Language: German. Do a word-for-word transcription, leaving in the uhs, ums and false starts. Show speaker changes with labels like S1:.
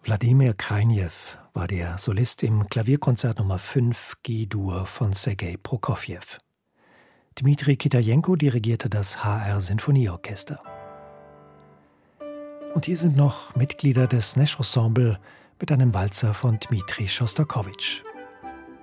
S1: Wladimir Krajnew war der Solist im Klavierkonzert Nummer fünf G-Dur von Sergei Prokofjew. Dmitri Kitajenko dirigierte das H R-Sinfonieorchester. Und hier sind noch Mitglieder des Nesch Ensemble mit einem Walzer von Dmitri Schostakowitsch.